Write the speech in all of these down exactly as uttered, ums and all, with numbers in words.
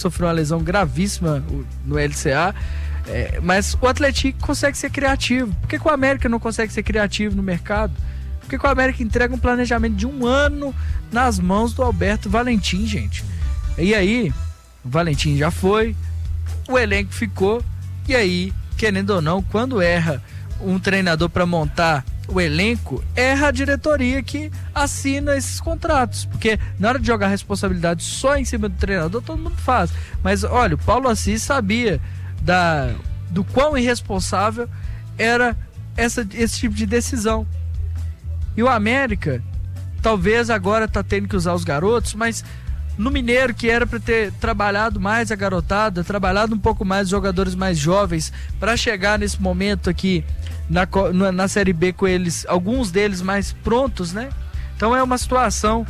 sofreu uma lesão gravíssima no L C A, é, mas o Atlético consegue ser criativo. Por que, que o América não consegue ser criativo no mercado? Por que, que o América entrega um planejamento de um ano nas mãos do Alberto Valentim, gente? E aí, o Valentim já foi, o elenco ficou, e aí, querendo ou não, quando erra um treinador para montar o elenco, erra a diretoria que assina esses contratos, porque na hora de jogar a responsabilidade só em cima do treinador, todo mundo faz. Mas olha, o Paulo Assis sabia da, do quão irresponsável era essa, esse tipo de decisão. E o América talvez agora tá tendo que usar os garotos, mas no Mineiro, que era para ter trabalhado mais a garotada, trabalhado um pouco mais os jogadores mais jovens, para chegar nesse momento aqui na, na, na Série B com eles, alguns deles mais prontos, né? Então é uma situação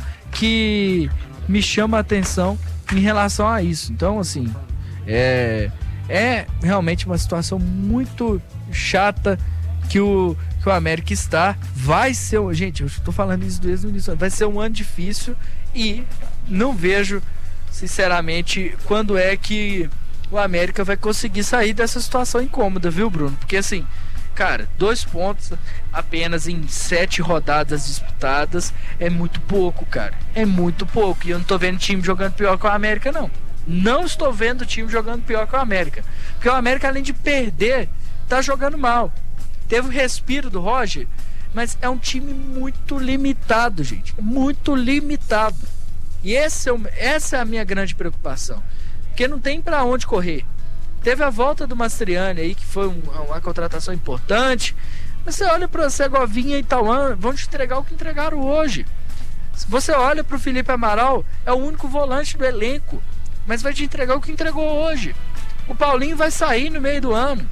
que me chama a atenção em relação a isso. Então, assim, é, é realmente uma situação muito chata que o, que o América está. Vai ser, gente, eu estou falando isso desde o início, vai ser um ano difícil e não vejo, sinceramente, quando é que o América vai conseguir sair dessa situação incômoda, viu, Bruno? Porque, assim, cara, dois pontos apenas em sete rodadas disputadas é muito pouco, cara. É muito pouco. E eu não tô vendo time jogando pior que o América, não. Não estou vendo time jogando pior que o América. Porque o América, além de perder, tá jogando mal. Teve o respiro do Roger, mas é um time muito limitado, gente. Muito limitado. E esse é o, essa é a minha grande preocupação. Porque não tem pra onde correr. Teve a volta do Mastriani aí, que foi um, uma contratação importante. Mas você olha para Segovinha e Tauan, vão te entregar o que entregaram hoje. Se você olha para o Felipe Amaral, é o único volante do elenco, mas vai te entregar o que entregou hoje. O Paulinho vai sair no meio do ano.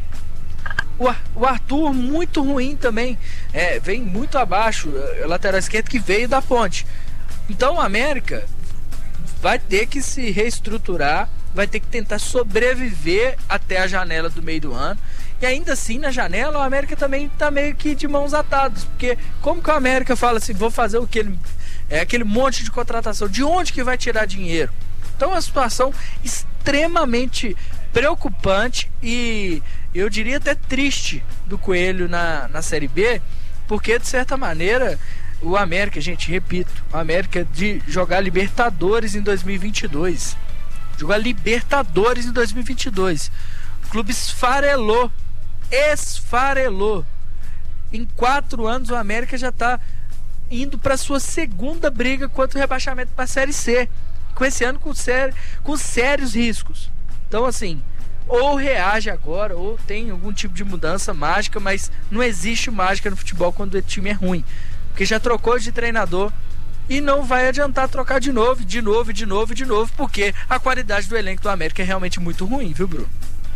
O, o Arthur, muito ruim também. É, vem muito abaixo. É, lateral esquerdo que veio da Ponte. Então o América vai ter que se reestruturar, vai ter que tentar sobreviver até a janela do meio do ano. E ainda assim, na janela, o América também está meio que de mãos atadas. Porque como que o América fala assim, vou fazer o que? É aquele monte de contratação. De onde que vai tirar dinheiro? Então é uma situação extremamente preocupante e eu diria até triste do Coelho na, na Série B, porque de certa maneira o América, gente, repito, o América de jogar Libertadores em dois mil e vinte e dois, jogar Libertadores em dois mil e vinte e dois, o clube esfarelou, esfarelou, em quatro anos o América já está indo para sua segunda briga contra o rebaixamento para a Série C, com esse ano com, sério, com sérios riscos. Então, assim, ou reage agora, ou tem algum tipo de mudança mágica, mas não existe mágica no futebol quando o time é ruim. Porque já trocou de treinador e não vai adiantar trocar de novo, de novo, de novo, de novo, porque a qualidade do elenco do América é realmente muito ruim, viu, Bruno?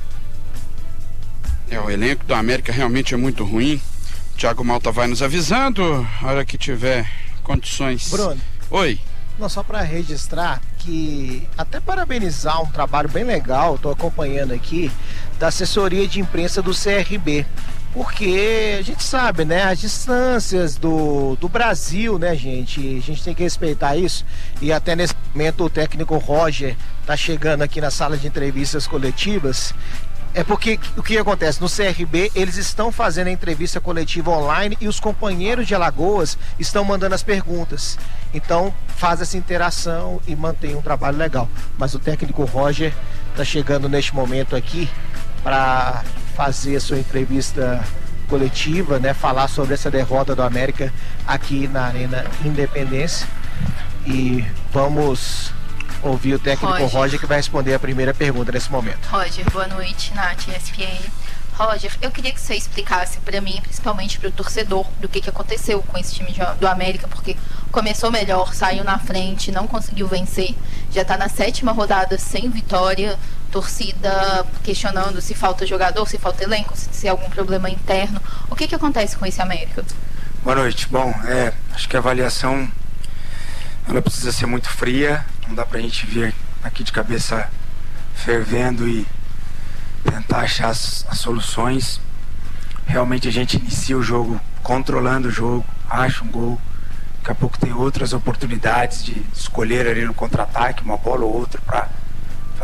É, o elenco do América realmente é muito ruim. O Thiago Malta vai nos avisando, a hora que tiver condições. Bruno. Oi. Não, só para registrar que, até parabenizar um trabalho bem legal, estou acompanhando aqui, da assessoria de imprensa do C R B, porque a gente sabe, né, as distâncias do, do Brasil, né, gente, a gente tem que respeitar isso, e até nesse momento o técnico Roger tá chegando aqui na sala de entrevistas coletivas. É porque o que acontece? No C R B eles estão fazendo a entrevista coletiva online e os companheiros de Alagoas estão mandando as perguntas. Então faz essa interação e mantém um trabalho legal. Mas o técnico Roger está chegando neste momento aqui para fazer a sua entrevista coletiva, né? Falar sobre essa derrota do América aqui na Arena Independência. E vamos ouvir o técnico Roger. Roger, que vai responder a primeira pergunta nesse momento. Roger, boa noite, Nath, E S P N. Roger, eu queria que você explicasse para mim, principalmente para o torcedor, do que, que aconteceu com esse time do América, porque começou melhor, saiu na frente, não conseguiu vencer, já está na sétima rodada sem vitória, torcida questionando se falta jogador, se falta elenco, se tem algum problema interno. O que, que acontece com esse América? Boa noite. Bom, é, acho que a avaliação ela precisa ser muito fria, não dá pra gente vir aqui de cabeça fervendo e tentar achar as, as soluções. Realmente a gente inicia o jogo controlando o jogo, acha um gol, daqui a pouco tem outras oportunidades de escolher ali no contra-ataque, uma bola ou outra para